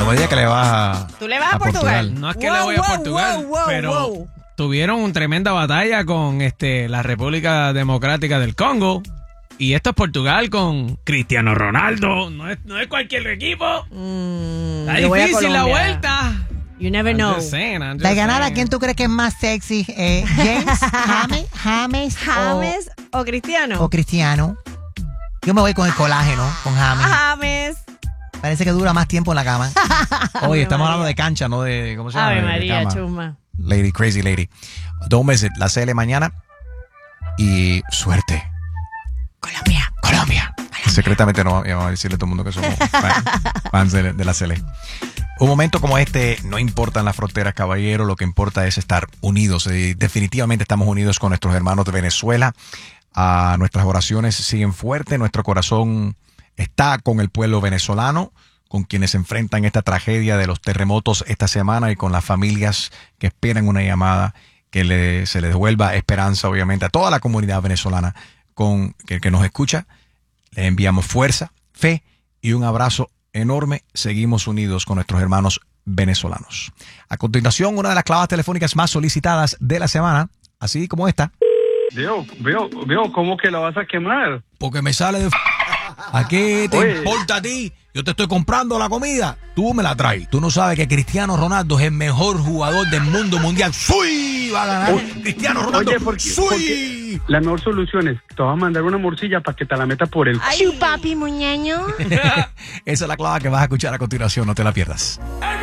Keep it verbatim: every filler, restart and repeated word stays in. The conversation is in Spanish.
No me digas que le vas a. ¿Tú le vas a, a Portugal? Portugal? No es que wow, le voy a wow, Portugal, wow, wow, pero wow. tuvieron una tremenda batalla con este la República Democrática del Congo. Y esto es Portugal con Cristiano Ronaldo. No es, no es cualquier equipo. Mm, Está difícil la vuelta. You never know. De ganar, ¿a quién tú crees que es más sexy? Eh, ¿James? ¿James? ¿James? ¿James o, o Cristiano? O Cristiano. Yo me voy con el colágeno, con James. James. Parece que dura más tiempo en la cama. Oye, estamos hablando de cancha, no de. ¿Cómo se llama? Ave De María, cama. chusma. Lady, crazy lady. Don't miss it. La C L mañana. Y suerte. Colombia. Colombia. Secretamente no vamos a decirle a todo el mundo que somos fan- fans de, de la C L. Un momento como este, no importan las fronteras, caballero, lo que importa es estar unidos. Y definitivamente estamos unidos con nuestros hermanos de Venezuela. Ah, nuestras oraciones siguen fuertes, nuestro corazón está con el pueblo venezolano, con quienes enfrentan esta tragedia de los terremotos esta semana y con las familias que esperan una llamada que le, se les devuelva esperanza, obviamente, a toda la comunidad venezolana con, que, que nos escucha. Les enviamos fuerza, fe y un abrazo enorme. Seguimos unidos con nuestros hermanos venezolanos. A continuación, una de las claves telefónicas más solicitadas de la semana, así como esta. Veo, veo, veo, ¿cómo que la vas a quemar? Porque me sale de... ¿A qué te Oye. importa a ti? Yo te estoy comprando la comida. Tú me la traes. Tú no sabes que Cristiano Ronaldo es el mejor jugador del mundo mundial. ¡Sui! Va a ganar Oye, Cristiano Ronaldo. Oye, porque, ¡Sui! porque la mejor solución es, te voy a mandar una morcilla para que te la meta por el... Ay, papi muñeño. Esa es la clave que vas a escuchar a continuación. No te la pierdas.